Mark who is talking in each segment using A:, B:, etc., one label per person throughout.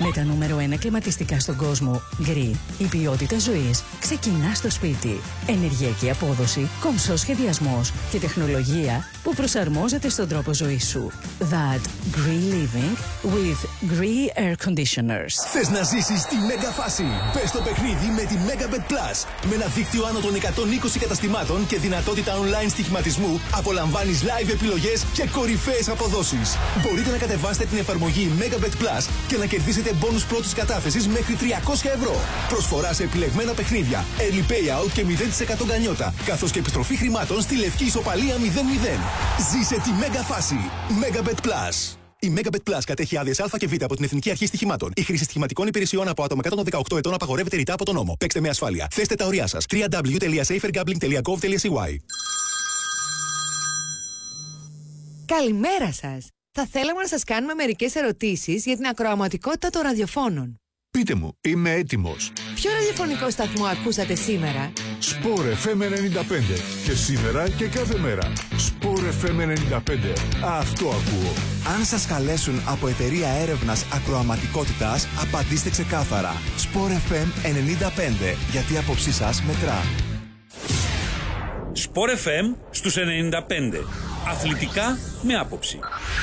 A: Με τα νούμερο 1 κλιματιστικά στον κόσμο, Γκρι, η ποιότητα ζωής ξεκινά στο σπίτι. Ενεργειακή απόδοση, κομψός σχεδιασμός και τεχνολογία που προσαρμόζεται στον τρόπο ζωής σου. That Γκρι living with Γκρι air conditioners.
B: Θες να ζήσεις τη μέγα φάση? Μπες στο παιχνίδι με τη Megabet Plus. Με ένα δίκτυο άνω των 120 καταστημάτων και δυνατότητα online στοιχηματισμού, απολαμβάνεις live επιλογές και κορυφαίες αποδόσεις. Μπορείτε να κατεβάσετε την εφαρμογή Megabet Plus και να κερδίσετε μπόνους πρώτης κατάθεσης μέχρι 300 ευρώ. Προσφορά σε επιλεγμένα παιχνίδια, early payout και 0% γκανιότα, καθώς και επιστροφή χρημάτων στη λευκή ισοπαλία 0-0. Ζήσε τη μέγα φάση. Megabet Plus. Η Megabet Plus κατέχει άδειες Α και Β από την Εθνική Αρχή Στοιχημάτων. Η χρήση στοιχηματικών υπηρεσιών από άτομα κάτω των 18 ετών απαγορεύεται ρητά από τον νόμο. Παίξτε με ασφάλεια. Θέστε τα ωριά σας. www.safergambling.gov.cy.
C: Καλημέρα σας. Θα θέλαμε να σας κάνουμε μερικές ερωτήσεις για την ακροαματικότητα των ραδιοφώνων.
D: Πείτε μου, είμαι έτοιμος.
C: Ποιο ραδιοφωνικό σταθμό ακούσατε σήμερα?
D: Sport FM 95. Και σήμερα και κάθε μέρα. Sport FM 95. Αυτό ακούω.
E: Αν σας καλέσουν από εταιρεία έρευνας ακροαματικότητας, απαντήστε ξεκάθαρα. Sport FM 95. Γιατί η άποψή σας μετρά.
F: Sport FM στους 95. Αθλητικά με άποψη.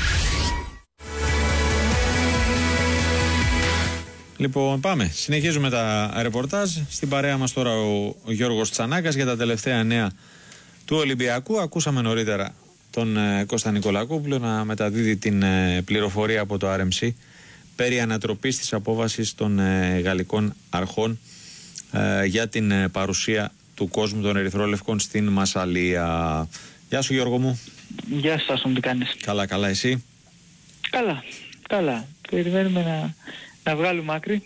G: Λοιπόν, πάμε. Συνεχίζουμε τα ρεπορτάζ. Στην παρέα μας τώρα ο Γιώργος Τσανάκας για τα τελευταία νέα του Ολυμπιακού. Ακούσαμε νωρίτερα τον Κώστα Νικολακόπουλο να μεταδίδει την πληροφορία από το RMC περί ανατροπής της απόβασης των γαλλικών αρχών για την παρουσία του κόσμου των Ερυθρόλευκων στην Μασσαλία. Γεια σου Γιώργο μου.
H: Γεια σας, τι κάνεις?
G: Καλά, καλά, εσύ?
H: Καλά. Περιμένουμε να βγάλουμε άκρη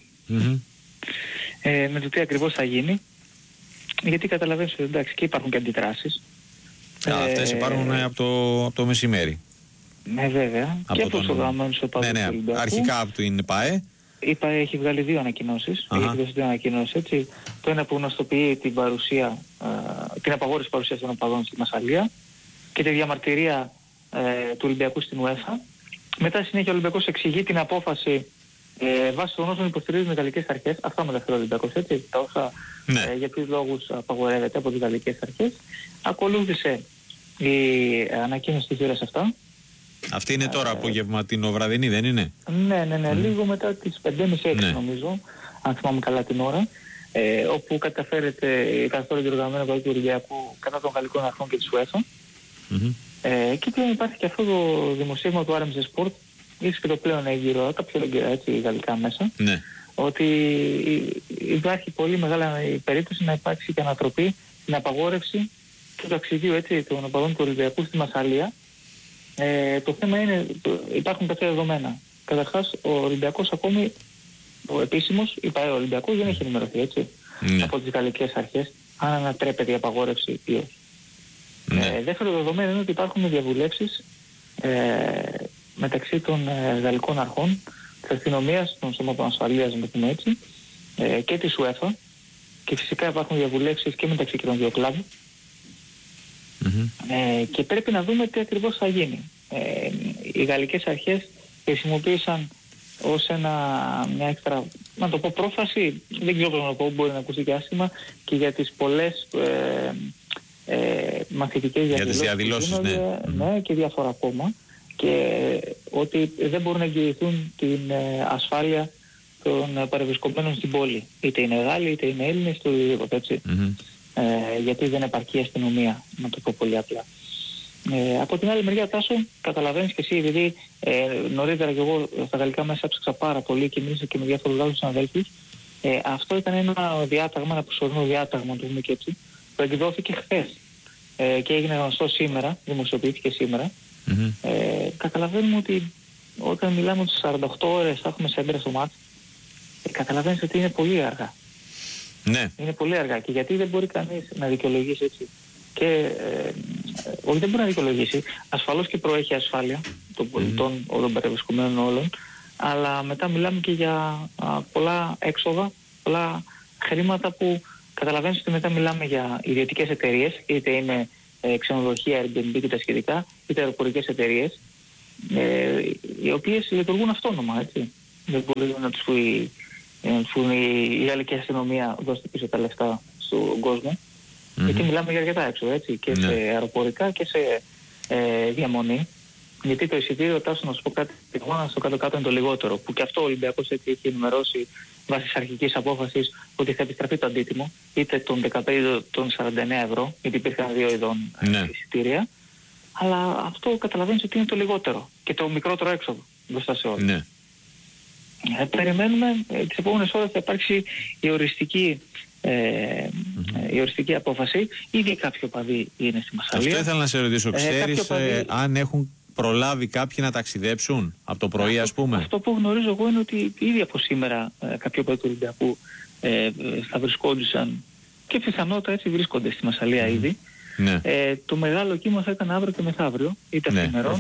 H: με το τι ακριβώς θα γίνει, γιατί καταλαβαίνεις ότι εντάξει και υπάρχουν και αντιδράσεις.
G: Αυτές υπάρχουν από το μεσημέρι.
H: Ναι, βέβαια.
G: Από
H: και από τους οργανωμένους οπαδούς του Ολυμπιακού.
G: Αρχικά από την ΠΑΕ.
H: Η ΠΑΕ έχει βγάλει δύο ανακοινώσεις. Έχει δώσει δύο ανακοινώσεις, έτσι. Το ένα που γνωστοποιεί την παρουσία, την απαγόρευση παρουσίας των οπαδών στη Μασσαλία και τη διαμαρτυρία του Ολυμπιακού στην UEFA. Μετά συνέχεια ο Ολυμπιακός εξηγεί την απόφαση βάσει των όσων υποστηρίζουν οι γαλλικές αρχές. Αυτά μεταφέρει ο Ολυμπιακός, έτσι. Τα όσα για ποιους λόγους απαγορεύεται από τις γαλλικές αρχές. Ακολούθησε η ανακοίνωση της ώρας αυτά.
G: Αυτή είναι τώρα απογευματινοβραδινή, δεν είναι?
H: Ναι. Λίγο μετά τις 5.30-6 νομίζω, αν θυμάμαι καλά την ώρα, όπου καταφέρεται η καθόλου διοργανωμένη του Ολυμπιακού κατά των γαλλικών αρχών και της UEFA. Και πλέον υπάρχει και αυτό το δημοσίευμα του RMC Sport, ίσως και το πλέον έγκυρο, τα πιο έγκυρα έτσι γαλλικά μέσα, ότι υπάρχει πολύ μεγάλη περίπτωση να υπάρξει και ανατροπή, την απαγόρευση του ταξιδίου έτσι, των οπαδών του Ολυμπιακού στη Μασσαλία. Το θέμα είναι, υπάρχουν κάποια δεδομένα. Καταρχάς, ο Ολυμπιακός ακόμη, ο επίσημος, η ΠΑΕ Ολυμπιακός δεν έχει ενημερωθεί έτσι, από τις γαλλικές αρχές, αν ανατρέπεται η απαγόρευση ή όχι. Δεύτερο δεδομένο είναι ότι υπάρχουν διαβουλεύσεις μεταξύ των γαλλικών αρχών, της αστυνομίας, των σώματων ασφαλείας, να το πούμε έτσι, και της UEFA, και φυσικά υπάρχουν διαβουλεύσεις και μεταξύ και των δύο κλαμπ. Και πρέπει να δούμε τι ακριβώς θα γίνει. Οι γαλλικές αρχές χρησιμοποίησαν ως μια έξτρα, να το πω, πρόφαση, δεν ξέρω να το πω, μπορεί να ακουστεί και άσχημα, και για τις πολλές μαθητικές διαδηλώσεις και διάφορα ακόμα, και ότι δεν μπορούν να εγγυηθούν την ασφάλεια των παρευρισκομένων στην πόλη, είτε είναι Γάλλοι είτε είναι Έλληνες, το οτιδήποτε, έτσι. Γιατί δεν επαρκεί η αστυνομία, να το πω πολύ απλά. Από την άλλη μεριά, Τάσο, καταλαβαίνεις και εσύ, επειδή νωρίτερα και εγώ στα γαλλικά μέσα έψαξα πάρα πολύ και μίλησα και με διάφορους Γάλλους συναδέλφους, αυτό ήταν ένα διάταγμα, ένα προσωρινό διάταγμα, το πούμε και έτσι, που εκδόθηκε χθες και έγινε γνωστό σήμερα, δημοσιοποιήθηκε σήμερα. Καταλαβαίνουμε ότι όταν μιλάμε ότι 48 ώρες θα έχουμε σέντρα στο μάτς, καταλαβαίνεις ότι είναι πολύ αργά. Είναι πολύ αργά, και γιατί δεν μπορεί κανείς να δικαιολογήσει έτσι. Και όχι, δεν μπορεί να δικαιολογήσει, ασφαλώς και προέχει ασφάλεια των πολιτών, όλων παρευρισκομένων όλων, αλλά μετά μιλάμε και για πολλά έξοδα, πολλά χρήματα που καταλαβαίνεις ότι μετά μιλάμε για ιδιωτικές εταιρείες, είτε είναι ξενοδοχεία, Airbnb και τα σχετικά, είτε αεροπορικές εταιρείες, οι οποίες λειτουργούν αυτόνομα, έτσι. Δεν μπορεί να τους πει η γαλλική αστυνομία δώστε πίσω τα λεφτά στον κόσμο. Γιατί μιλάμε για αρκετά έξω, έτσι, και σε αεροπορικά και σε διαμονή. Γιατί το εισιτήριο, Τάσο, να σου πω κάτι, στο κάτω-κάτω είναι το λιγότερο. Που και αυτό ο Ολυμπιακός έτσι έχει ενημερώσει βάσει της αρχικής απόφασης ότι θα επιστραφεί το αντίτιμο, είτε των 15 είτε των 49 ευρώ, γιατί υπήρχαν δύο ειδών εισιτήρια. Αλλά αυτό καταλαβαίνεις ότι είναι το λιγότερο και το μικρότερο έξοδο μπροστά σε όλους.
G: Ναι.
H: Περιμένουμε, τις επόμενες ώρες θα υπάρξει η οριστική απόφαση. Ήδη κάποιοι οπαδοί είναι στη Μασσαλία.
G: Αυτό ήθελα να σε ρωτήσω. Ξέρεις αν έχουν προλάβει κάποιοι να ταξιδέψουν από το πρωί, ας πούμε?
H: Αυτό που γνωρίζω εγώ είναι ότι ήδη από σήμερα κάποιοι οπαδοί του Ολυμπιακού θα βρισκόντουσαν και πιθανότατα έτσι βρίσκονται στη Μασσαλία ήδη.
G: Ναι.
H: Το μεγάλο κύμα θα ήταν αύριο και μεθαύριο, είτε αφημερό,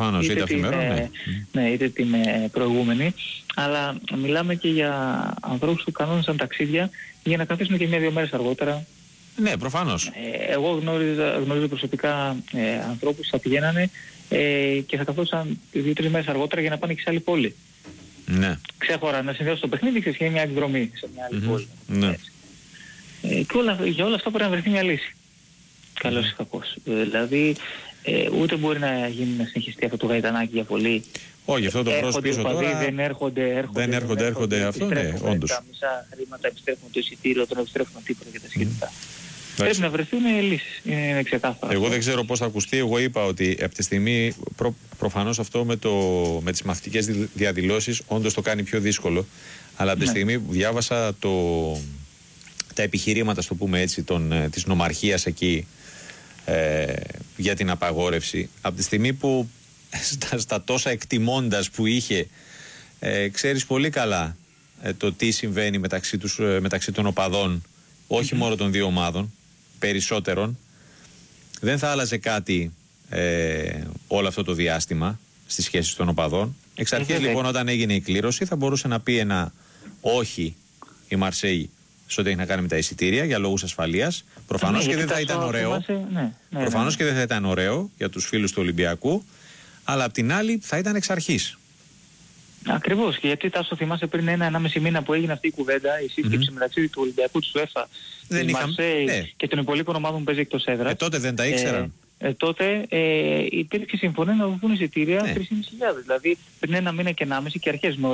H: είτε την προηγούμενη. Αλλά μιλάμε και για ανθρώπους που κανόνισαν ταξίδια για να καθίσουν και 1-2 μέρες αργότερα.
G: Ναι, προφανώς.
H: Εγώ γνωρίζω προσωπικά ανθρώπους που θα πηγαίνανε και θα καθόσαν 2-3 μέρες αργότερα για να πάνε και σε άλλη πόλη.
G: Ναι.
H: Ξέχωρα να συνδυάσουν το παιχνίδι και σε μια εκδρομή σε μια άλλη πόλη.
G: Ναι.
H: Και για όλα αυτά πρέπει να βρεθεί μια λύση. Καλώς ή κακώς. Δηλαδή ούτε μπορεί να συνεχιστεί αυτό το γαϊτανάκι για πολύ.
G: Όχι, αυτό το πρόσπισο τώρα
H: δεν έρχονται.
G: Αυτό ναι, όντως.
H: Τα μισά χρήματα επιστρέφουν το εισιτήριο, δεν επιστρέφουν τίποτα για τα σχετικά. Πρέπει να βρεθούν λύσεις, είναι ξεκάθαρο.
G: Εγώ δεν ξέρω πώς θα ακουστεί. Εγώ είπα ότι από τη στιγμή προφανώς αυτό με τις μαθητικές διαδηλώσεις όντως το κάνει πιο δύσκολο. Αλλά από τη στιγμή που διάβασα τα επιχειρήματα, στο πούμε έτσι, της νομαρχίας εκεί για την απαγόρευση, από τη στιγμή που στα τόσα εκτιμώντας που είχε, ξέρεις πολύ καλά το τι συμβαίνει μεταξύ των οπαδών, όχι μόνο των δύο ομάδων, περισσότερων, δεν θα άλλαζε κάτι όλο αυτό το διάστημα στις σχέσεις των οπαδών. Εξ αρχής λοιπόν, όταν έγινε η κλήρωση, θα μπορούσε να πει ένα όχι η Μαρσέη σε ό,τι έχει να κάνει με τα εισιτήρια για λόγους ασφαλείας. Προφανώς και δεν θα ήταν ωραίο. Προφανώς και δεν θα ήταν ωραίο για τους φίλους του Ολυμπιακού, αλλά απ' την άλλη θα ήταν εξ αρχής.
H: Ακριβώς, και γιατί Τάσο θυμάσαι πριν 1-1,5 μήνα που έγινε αυτή η κουβέντα, η σύσκεψη μεταξύ του Ολυμπιακού, της UEFA, της Μαρσέη και των υπολείπων ομάδων που παίζει εκτός έδρας.
G: Τότε δεν τα ήξεραν.
H: Τότε υπήρχε συμφωνία να δοθούν εισιτήρια 3.500. Δηλαδή πριν 1 μήνα και 1,5 και αρχές